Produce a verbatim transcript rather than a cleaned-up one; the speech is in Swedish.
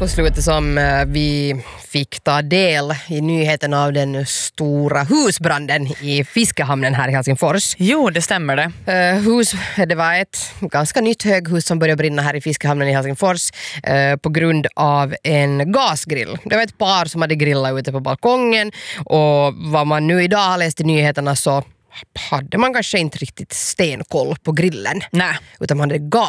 på slutet som vi fick ta del i nyheten av den stora husbranden i fiskehamnen här i Helsingfors. Jo, det stämmer det. Uh, hus, det var ett ganska nytt höghus som började brinna här i fiskehamnen i Helsingfors uh, på grund av en gasgrill. Det var ett par som hade grillat ute på balkongen och vad man nu idag har läst i nyheterna så hade man kanske inte riktigt stenkoll på grillen. Nej. Utan man hade gas